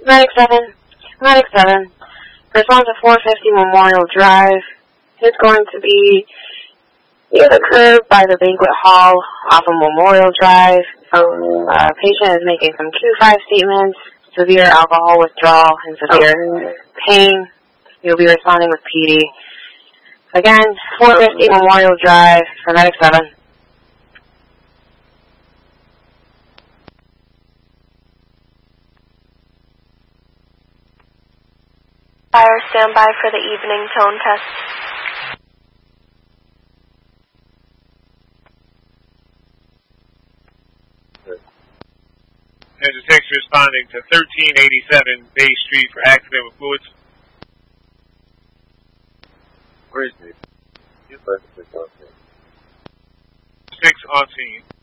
Medic 7. Medic 7. Respond to 450 Memorial Drive. It's going to be near the curb by the banquet hall off of Memorial Drive. Patient is making some Q5 statements, severe alcohol withdrawal and severe pain. You'll be responding with PD. Again, 450 Memorial Drive for Medic 7. Fire, stand by for the evening tone test. There's a text responding to 1387 Bay Street for accident with fluids. Where is it? 6 on scene.